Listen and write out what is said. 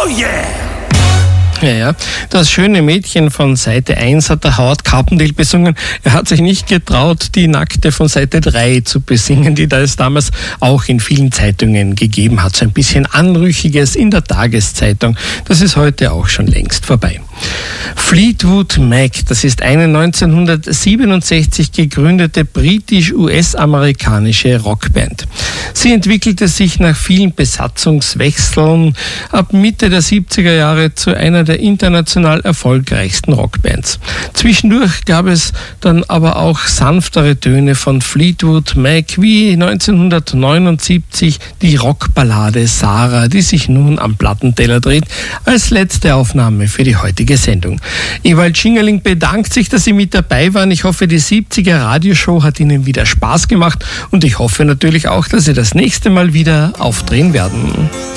Oh yeah! Ja, das schöne Mädchen von Seite 1 hat der Howard Carpendale besungen. Er hat sich nicht getraut, die Nackte von Seite 3 zu besingen, die da es damals auch in vielen Zeitungen gegeben hat. So ein bisschen Anrüchiges in der Tageszeitung. Das ist heute auch schon längst vorbei. Fleetwood Mac, das ist eine 1967 gegründete britisch-US-amerikanische Rockband. Sie entwickelte sich nach vielen Besatzungswechseln ab Mitte der 70er Jahre zu einer der international erfolgreichsten Rockbands. Zwischendurch gab es dann aber auch sanftere Töne von Fleetwood Mac, wie 1979 die Rockballade Sarah, die sich nun am Plattenteller dreht, als letzte Aufnahme für die heutige Sendung. Ewald Schingerling bedankt sich, dass Sie mit dabei waren. Ich hoffe, die 70er Radioshow hat Ihnen wieder Spaß gemacht und ich hoffe natürlich auch, dass Sie das nächste Mal wieder aufdrehen werden.